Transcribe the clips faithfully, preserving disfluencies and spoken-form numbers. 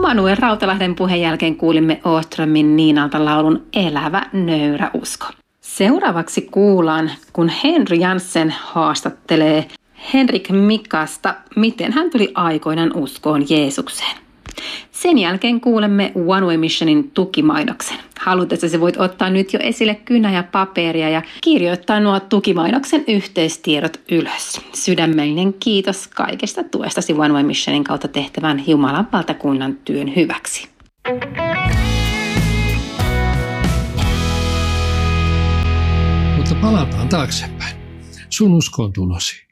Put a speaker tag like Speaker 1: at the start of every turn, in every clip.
Speaker 1: Manuel Rautalahden puheen jälkeen kuulimme Åströmin Niinalta laulun Elävä nöyrä usko. Seuraavaksi kuullaan, kun Henry Jansen haastattelee Henrik Mikasta, miten hän tuli aikoinaan uskoon Jeesukseen. Sen jälkeen kuulemme One Way Missionin tukimainoksen. Halutessasi voit ottaa nyt jo esille kynä ja paperia ja kirjoittaa nuo tukimainoksen yhteystiedot ylös. Sydämellinen kiitos kaikesta tuestasi One Way Missionin kautta tehtävän Jumalan valtakunnan työn hyväksi.
Speaker 2: Mutta palataan taaksepäin. Sun uskoon tulosi.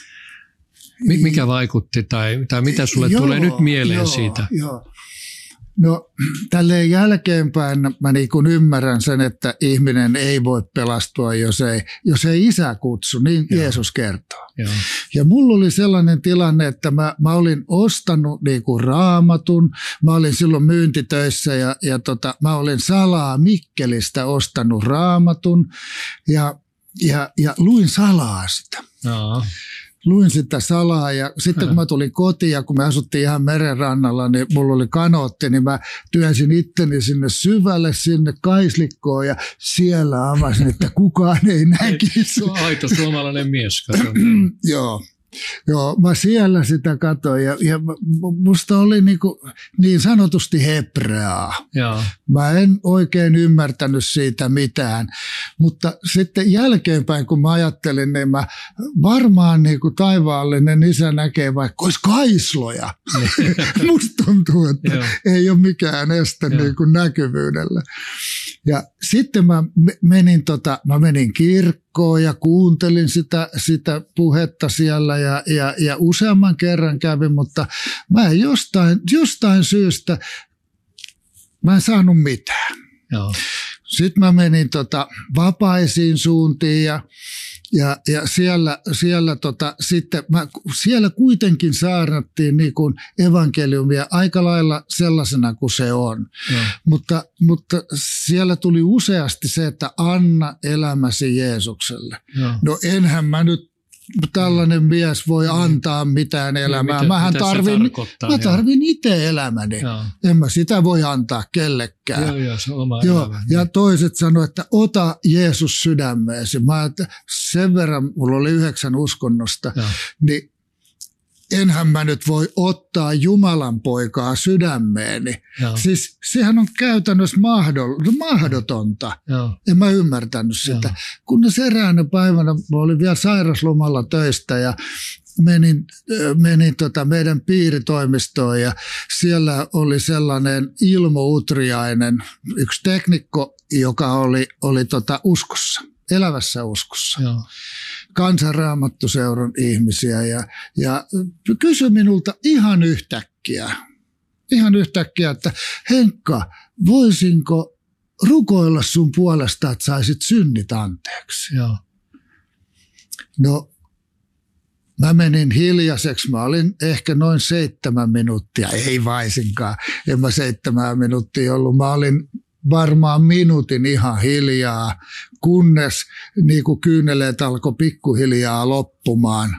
Speaker 2: Mikä vaikutti tai, tai mitä sulle joo, tulee nyt mieleen joo, siitä?
Speaker 3: Joo. No tälleen jälkeenpäin mä niin kuin ymmärrän sen, että ihminen ei voi pelastua, jos ei, jos ei isä kutsu, niin joo. Jeesus kertoo. Joo. Ja mulla oli sellainen tilanne, että mä, mä olin ostanut niin kuin Raamatun, mä olin silloin myyntitöissä ja, ja tota, mä olin salaa Mikkelistä ostanut Raamatun ja, ja, ja luin salaa sitä.
Speaker 2: Joo.
Speaker 3: Luin sitä salaa ja sitten kun mä tulin kotiin ja kun me asuttiin ihan merenrannalla, niin mulla oli kanootti, niin mä työnsin itteni sinne syvälle, sinne kaislikkoon ja siellä avasin, että kukaan ei näkisi.
Speaker 2: Aito suomalainen mies.
Speaker 3: Joo. Joo, mä siellä sitä katsoin ja, ja musta oli niin, kuin, niin sanotusti hebreaa. Joo. Mä en oikein ymmärtänyt siitä mitään, mutta sitten jälkeenpäin kun mä ajattelin, niin mä varmaan niin kuin taivaallinen isä näkee vaikka olisi kaisloja. Musta tuntuu, että Joo. ei ole mikään este niin kuin näkyvyydelle. Ja sitten mä menin, tota, mä menin kirkkoon ja kuuntelin sitä, sitä puhetta siellä ja, ja, ja useamman kerran kävin, mutta mä en jostain, jostain syystä, mä en saanut mitään. Joo. Sitten mä menin tota, vapaisiin suuntiin ja Ja, ja siellä, siellä, tota, sitten, mä, siellä kuitenkin saarnattiin niin kuin evankeliumia aika lailla sellaisena kuin se on. Mm. Mutta, mutta siellä tuli useasti se, että anna elämäsi Jeesukselle. Mm. No enhän mä nyt tällainen mies voi antaa mitään elämää.
Speaker 2: Mitä,
Speaker 3: Mähän
Speaker 2: mitä
Speaker 3: tarvin, mä tarvin itse elämäni. Joo. En mä sitä voi antaa kellekään.
Speaker 2: Joo, joo, se on oma
Speaker 3: joo.
Speaker 2: elämä.
Speaker 3: Ja toiset sanoivat, että ota Jeesus sydämeesi. Mä että sen verran, mulla oli yhdeksän uskonnosta, joo. niin enhän mä nyt voi ottaa Jumalan poikaa sydämeeni. Joo. Siis sehän on käytännössä mahdotonta. Joo. En mä ymmärtänyt sitä. Joo. Kunnes eräänä päivänä, mä olin vielä sairaslomalla töistä ja menin, menin tota meidän piiritoimistoon ja siellä oli sellainen Ilmo Utriainen, yksi teknikko, joka oli, oli tota uskossa. Elävässä uskossa. Joo. Kansanraamattuseuran ihmisiä ja, ja kysyi minulta ihan yhtäkkiä, ihan yhtäkkiä, että Henkka, voisinko rukoilla sun puolesta, että saisit synnit anteeksi? Joo. No, mä menin hiljaiseksi, mä olin ehkä noin seitsemän minuuttia, ei vaisinkaan, en mä seitsemän minuuttia ollut, mä olin varmaan minuutin ihan hiljaa, kunnes niin kuin kyyneleet alkoi pikkuhiljaa loppumaan.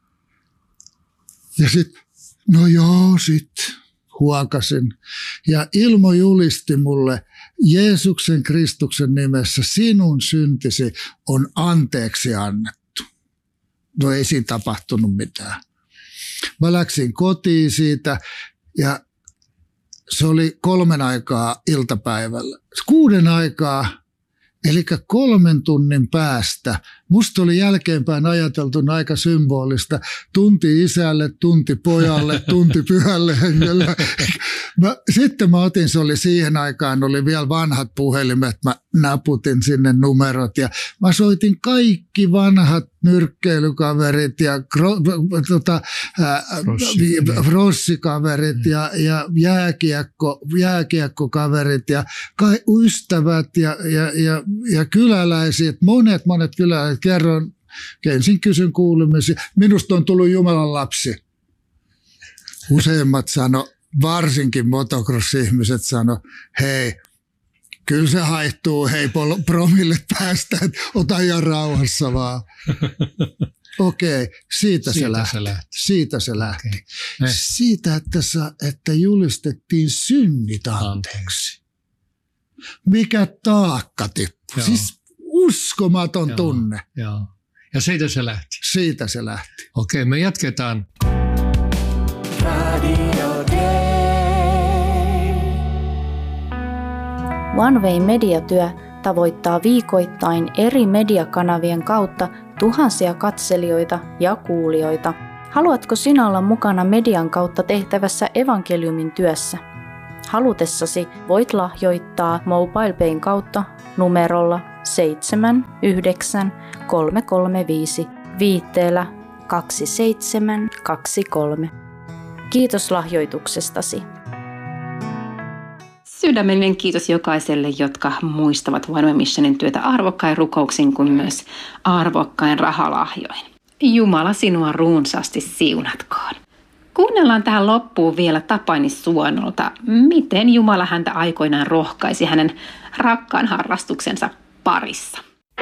Speaker 3: Ja sitten, no joo, sitten huokasin. Ja Ilmo julisti mulle Jeesuksen Kristuksen nimessä, sinun syntisi on anteeksi annettu. No ei siinä tapahtunut mitään. Mä läksin kotiin siitä ja se oli kolmen aikaa iltapäivällä. Kuuden aikaa, eli kolmen tunnin päästä, musta oli jälkeenpäin ajateltu aika symbolista, tunti isälle, tunti pojalle, tunti pyhälle hengelle. Mä, sitten mä otin, se oli siihen aikaan, oli vielä vanhat puhelimet, mä naputin sinne numerot ja mä soitin kaikki vanhat nyrkkeilykaverit ja kro, tota, ää, rossikaverit ja, ja jääkiekko, jääkiekkokaverit ja ka, ystävät ja, ja, ja, ja kyläläiset, monet monet kyläläiset. Kerron, ensin kysyn kuulumisia. Minusta on tullut Jumalan lapsi. Useimmat sano, varsinkin motocross-ihmiset sano, hei, kyllä se haihtuu, hei promille päästä, että ota ihan rauhassa vaan. Okei, siitä,
Speaker 2: siitä
Speaker 3: se lähti.
Speaker 2: se lähti.
Speaker 3: Siitä se lähti.
Speaker 2: Okay.
Speaker 3: Siitä, että, sa, että julistettiin synnit anteeksi. Mikä taakka tippui. Siis uskomaton
Speaker 2: Joo.
Speaker 3: tunne.
Speaker 2: Joo. Ja siitä se lähti.
Speaker 3: Siitä se lähti.
Speaker 2: Okei, me jatketaan.
Speaker 4: One Way mediatyö tavoittaa viikoittain eri mediakanavien kautta tuhansia katselijoita ja kuulijoita. Haluatko sinä olla mukana median kautta tehtävässä evankeliumin työssä? Halutessasi voit lahjoittaa MobilePayn kautta numerolla seitsemän yhdeksän kolme kolme viisi viitteellä kaksi seitsemän kaksi kolme. Kiitos lahjoituksestasi.
Speaker 1: Sydämellinen kiitos jokaiselle, jotka muistavat One Way Missionin työtä arvokkain rukouksin kuin myös arvokkain rahalahjoin. Jumala sinua runsaasti siunatkoon. Kuunnellaan tähän loppuun vielä Tapani Suonolta, miten Jumala häntä aikoinaan rohkaisi hänen rakkaan harrastuksensa parissa.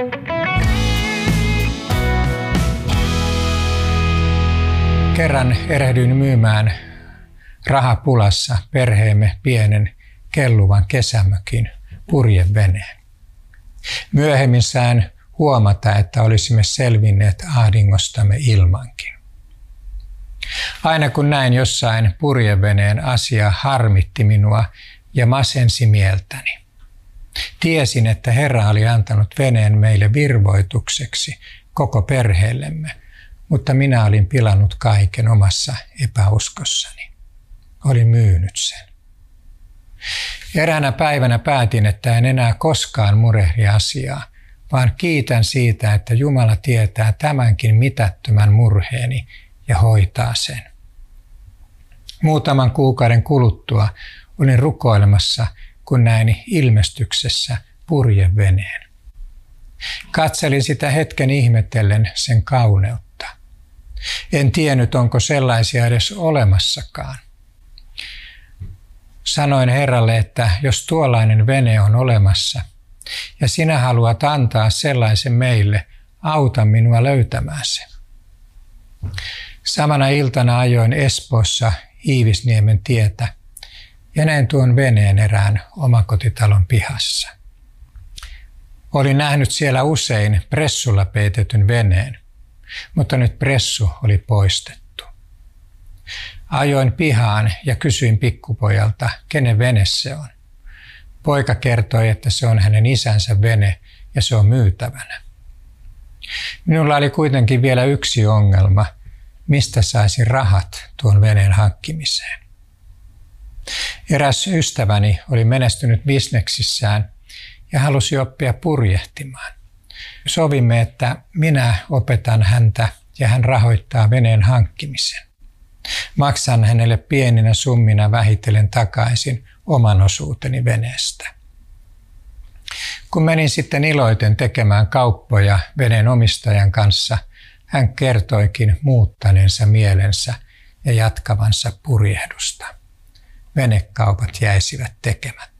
Speaker 5: Kerran erehdyin myymään rahapulassa perheemme pienen kelluvan kesämökin purjeveneen. Myöhemmin sain huomata, että olisimme selvinneet ahdingostamme ilmankin. Aina kun näin jossain purjeveneen asia harmitti minua ja masensi mieltäni. Tiesin, että Herra oli antanut veneen meille virvoitukseksi koko perheellemme, mutta minä olin pilannut kaiken omassa epäuskossani. Olin myynyt sen. Eräänä päivänä päätin, että en enää koskaan murehdi asiaa, vaan kiitän siitä, että Jumala tietää tämänkin mitättömän murheeni ja hoitaa sen. Muutaman kuukauden kuluttua olin rukoilemassa, kun näin ilmestyksessä purjeveneen. Katselin sitä hetken ihmetellen sen kauneutta. En tiennyt, onko sellaisia edes olemassakaan. Sanoin Herralle, että jos tuollainen vene on olemassa ja sinä haluat antaa sellaisen meille, auta minua löytämään se. Samana iltana ajoin Espoossa Iivisniemen tietä ja näin tuon veneen erään omakotitalon pihassa. Olin nähnyt siellä usein pressulla peitetyn veneen, mutta nyt pressu oli poistettu. Ajoin pihaan ja kysyin pikkupojalta, kenen vene se on. Poika kertoi, että se on hänen isänsä vene ja se on myytävänä. Minulla oli kuitenkin vielä yksi ongelma, mistä saisin rahat tuon veneen hankkimiseen. Eräs ystäväni oli menestynyt bisneksissään ja halusi oppia purjehtimaan. Sovimme, että minä opetan häntä ja hän rahoittaa veneen hankkimisen. Maksan hänelle pieninä summina vähitellen takaisin oman osuuteni veneestä. Kun menin sitten iloiten tekemään kauppoja veneen omistajan kanssa, hän kertoikin muuttaneensa mielensä ja jatkavansa purjehdusta. Venekaupat jäisivät tekemättä.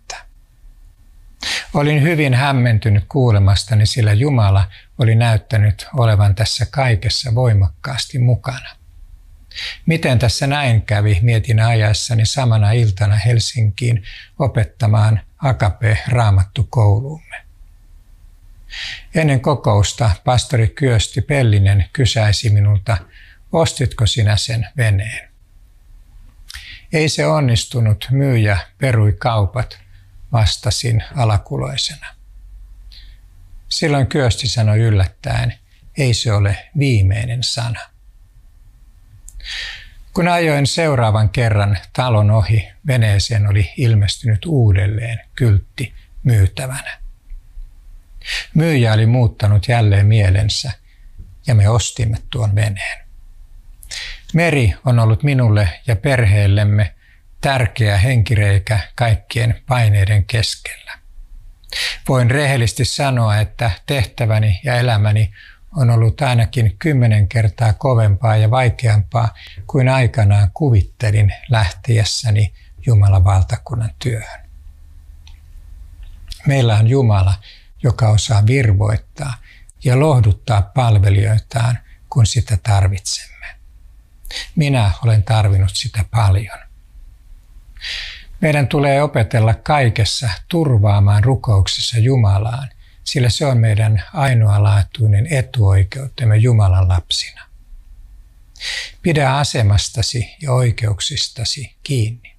Speaker 5: Olin hyvin hämmentynyt kuulemastani, sillä Jumala oli näyttänyt olevan tässä kaikessa voimakkaasti mukana. Miten tässä näin kävi, mietin ajaessani samana iltana Helsinkiin opettamaan Agape-raamattukouluumme. Ennen kokousta pastori Kyösti Pellinen kysäisi minulta, ostitko sinä sen veneen? Ei se onnistunut, myyjä perui kaupat, vastasin alakuloisena. Silloin Kyösti sanoi yllättäen, ei se ole viimeinen sana. Kun ajoin seuraavan kerran talon ohi, veneeseen oli ilmestynyt uudelleen kyltti myytävänä. Myyjä oli muuttanut jälleen mielensä ja me ostimme tuon veneen. Meri on ollut minulle ja perheellemme tärkeä henkireikä kaikkien paineiden keskellä. Voin rehellisesti sanoa, että tehtäväni ja elämäni on ollut ainakin kymmenen kertaa kovempaa ja vaikeampaa kuin aikanaan kuvittelin lähtiessäni Jumalan valtakunnan työhön. Meillä on Jumala, joka osaa virvoittaa ja lohduttaa palvelijoitaan kun sitä tarvitsemme. Minä olen tarvinnut sitä paljon. Meidän tulee opetella kaikessa turvaamaan rukouksessa Jumalaan, sillä se on meidän ainoalaatuinen etuoikeutemme Jumalan lapsina. Pidä asemastasi ja oikeuksistasi kiinni.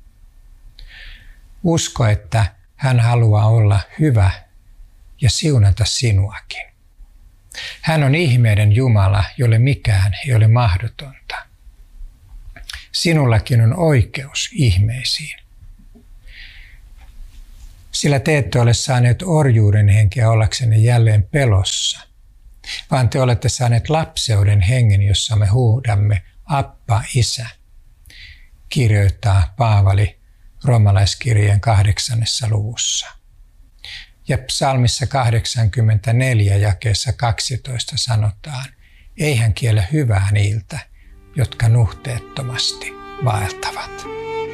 Speaker 5: Usko, että hän haluaa olla hyvä ja siunata sinuakin. Hän on ihmeiden Jumala, jolle mikään ei ole mahdotonta. Sinullakin on oikeus ihmeisiin. Sillä te ette ole saaneet orjuuden henkeä ollaksenne jälleen pelossa, vaan te olette saaneet lapseuden hengen, jossa me huudamme Appa, Isä, kirjoittaa Paavali roomalaiskirjeen kahdeksannessa luvussa. Ja psalmissa kahdeksankymmentäneljä jakeessa kaksitoista sanotaan, ei hän kiellä hyvää niiltä, jotka nuhteettomasti vaeltavat.